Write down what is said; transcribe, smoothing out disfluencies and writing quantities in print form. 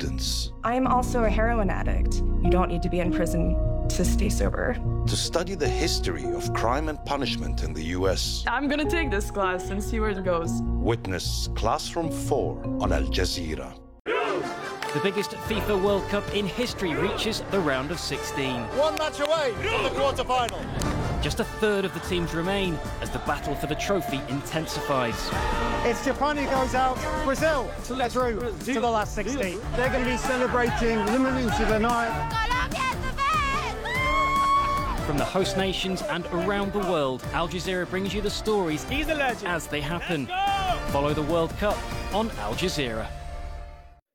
students. I'm also a heroin addict. You don't need to be in prison to stay sober. To study the history of crime and punishment in the US. I'm gonna take this class and see where it goes. Witness Classroom 4 on Al Jazeera. The biggest FIFA World Cup in history reaches the round of 16. One match away from the quarter-final. Just a third of the teams remain as the battle for the trophy intensifies. It's Japan who goes out. Brazil through to the last 16. They're going to be celebrating limited to the night. From the host nations and around the world, Al Jazeera brings you the stories as they happen. Follow the World Cup on Al Jazeera.